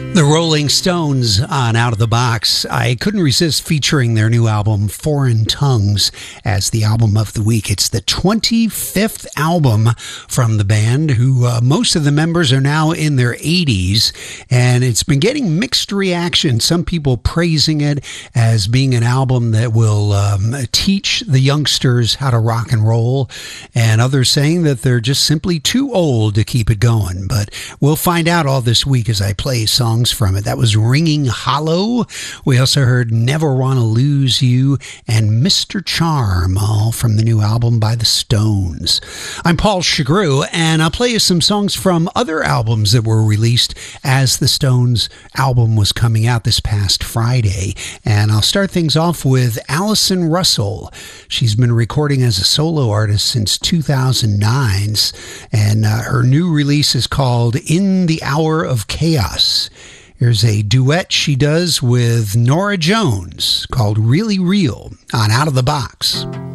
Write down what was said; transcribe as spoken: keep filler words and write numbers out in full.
The Rolling Stones on Out of the Box. I couldn't resist featuring their new album, Foreign Tongues, as the album of the week. It's the twenty-fifth album from the band, who uh, most of the members are now in their eighties, and it's been getting mixed reaction. Some people praising it as being an album that will um, teach the youngsters how to rock and roll, and others saying that they're just simply too old to keep it going. But we'll find out all this week as I play songs from it. That was Ringing Hollow. We also heard Never Wanna Lose You and Mister Charm, all from the new album by the Stones. I'm Paul Chagru, and I'll play you some songs from other albums that were released as the Stones album was coming out this past Friday. And I'll start things off with Allison Russell. She's been recording as a solo artist since two thousand nine, and uh, her new release is called In the Hour of Chaos. Here's a duet she does with Norah Jones called Really Real on Out of the Box.